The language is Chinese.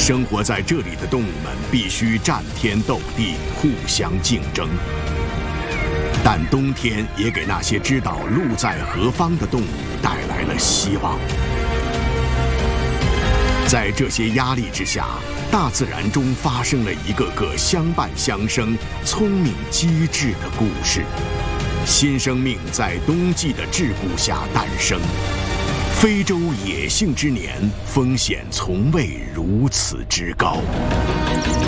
生活在这里的动物们必须战天斗地，互相竞争。但冬天也给那些知道路在何方的动物带来了希望。在这些压力之下，大自然中发生了一个个相伴相生、聪明机智的故事。新生命在冬季的桎梏下诞生。非洲野性之年，风险从未如此之高。